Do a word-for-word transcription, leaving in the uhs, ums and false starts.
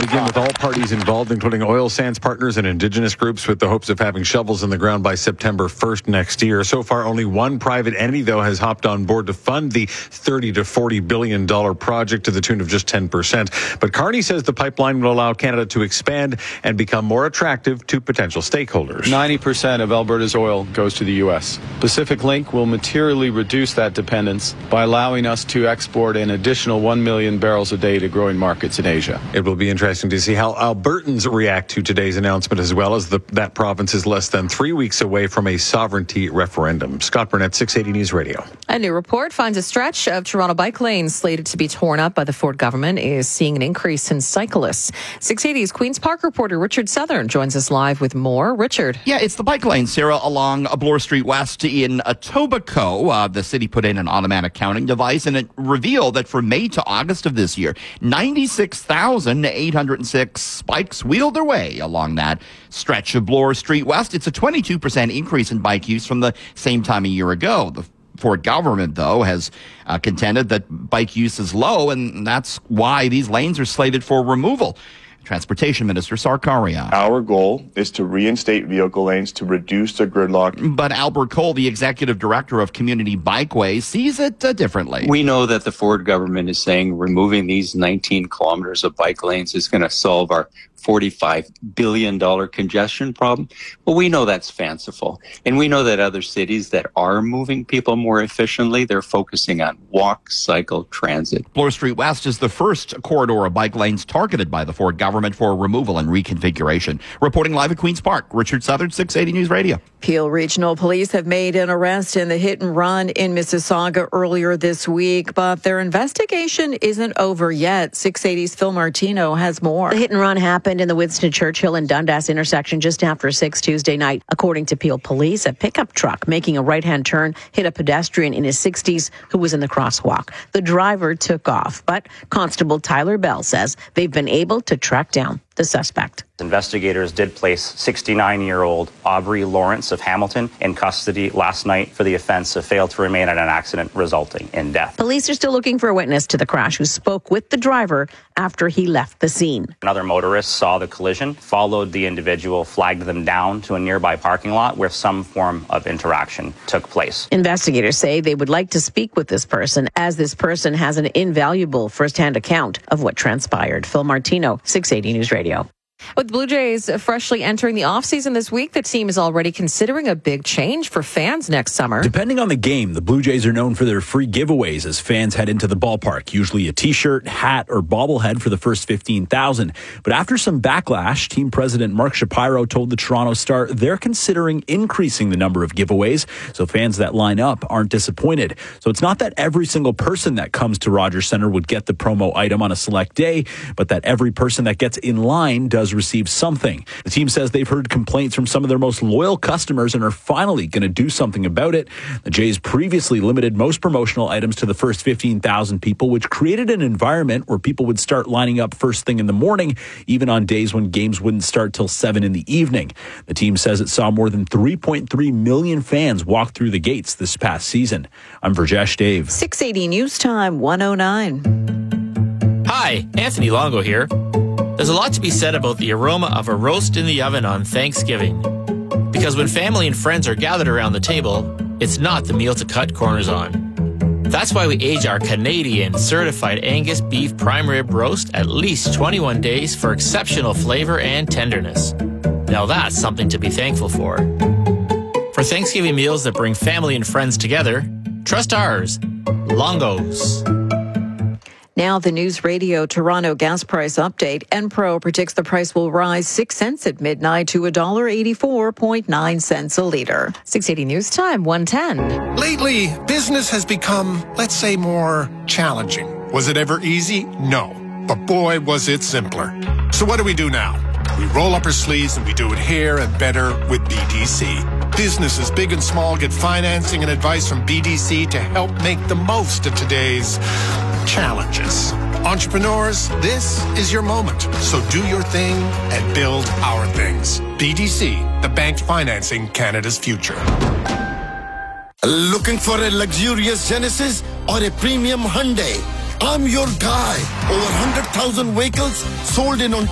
begin with all parties involved, including oil sands partners and indigenous groups, with the hopes of having shovels in the ground by September first next year. So far, only one private entity, though, has hopped on board to fund the thirty to forty billion dollars project to the tune of just ten percent. But Carney says the pipeline will allow Canada to expand and become more attractive to potential stakeholders. ninety percent of Alberta's oil goes to the U S. Pacific Link will materially reduce that dependence by allowing us to export an additional one million barrels a day to growing markets in Asia. It will be interesting to see how Albertans react to today's announcement, as well as the, that province is less than three weeks away from a sovereignty referendum. Scott Burnett, six eighty News Radio. A new report finds a stretch of Toronto bike lanes slated to be torn up by the Ford government is seeing an increase in cyclists. six eighty's Queen's Park reporter Richard Southern joins us live with more. Richard. Yeah, it's the bike lane, Sarah, along Bloor Street West in Etobicoke. Uh, the city put in an automatic counting device, and it revealed that from May to August of this year, ninety-six thousand eight hundred six bikes wheeled their way along that stretch of Bloor Street West. It's a twenty-two percent increase in bike use from the same time a year ago. The Ford government, though, has uh, contended that bike use is low, and that's why these lanes are slated for removal. Transportation Minister Sarkaria. Our goal is to reinstate vehicle lanes to reduce the gridlock. But Albert Cole, the executive director of Community Bikeways, sees it uh, differently. We know that the Ford government is saying removing these nineteen kilometers of bike lanes is going to solve our forty-five billion dollars congestion problem. Well, we know that's fanciful. And we know that other cities that are moving people more efficiently, they're focusing on walk, cycle, transit. Bloor Street West is the first corridor of bike lanes targeted by the Ford government for removal and reconfiguration. Reporting live at Queen's Park, Richard Southern, six eighty News Radio. Peel Regional Police have made an arrest in the hit and run in Mississauga earlier this week, but their investigation isn't over yet. six eighty's Phil Martino has more. The hit and run happened in the Winston Churchill and Dundas intersection just after six Tuesday night. According to Peel Police, a pickup truck making a right-hand turn hit a pedestrian in his sixties who was in the crosswalk. The driver took off, but Constable Tyler Bell says they've been able to track down the suspect. Investigators did place sixty-nine-year-old Aubrey Lawrence of Hamilton in custody last night for the offense of failed to remain at an accident resulting in death. Police are still looking for a witness to the crash who spoke with the driver after he left the scene. Another motorist saw the collision, followed the individual, flagged them down to a nearby parking lot where some form of interaction took place. Investigators say they would like to speak with this person, as this person has an invaluable first-hand account of what transpired. Phil Martino, six eighty News Radio. With the Blue Jays freshly entering the offseason this week, the team is already considering a big change for fans next summer. Depending on the game, the Blue Jays are known for their free giveaways as fans head into the ballpark, usually a t-shirt, hat, or bobblehead for the first fifteen thousand. But after some backlash, team president Mark Shapiro told the Toronto Star they're considering increasing the number of giveaways so fans that line up aren't disappointed. So it's not that every single person that comes to Rogers Centre would get the promo item on a select day, but that every person that gets in line does receive something. The team says they've heard complaints from some of their most loyal customers and are finally going to do something about it. The Jays previously limited most promotional items to the first fifteen thousand people, which created an environment where people would start lining up first thing in the morning, even on days when games wouldn't start till seven in the evening. The team says it saw more than three point three million fans walk through the gates this past season. I'm Virjesh Dave. six eighty News Time, one oh nine. Hi, Anthony Longo here. There's a lot to be said about the aroma of a roast in the oven on Thanksgiving. Because when family and friends are gathered around the table, it's not the meal to cut corners on. That's why we age our Canadian certified Angus beef prime rib roast at least twenty-one days for exceptional flavor and tenderness. Now that's something to be thankful for. For Thanksgiving meals that bring family and friends together, trust ours, Longo's. Now the News Radio Toronto gas price update. Enpro predicts the price will rise six cents at midnight to one dollar eighty-four point nine cents a litre. six eighty News Time, one ten. Lately, business has become, let's say, more challenging. Was it ever easy? No. But boy, was it simpler. So what do we do now? We roll up our sleeves and we do it here and better with B D C. Businesses big and small get financing and advice from B D C to help make the most of today's challenges. Entrepreneurs, this is your moment. So do your thing and build our things. B D C, the bank financing Canada's future. Looking for a luxurious Genesis or a premium Hyundai? I'm your guy. Over one hundred thousand vehicles sold in Ontario.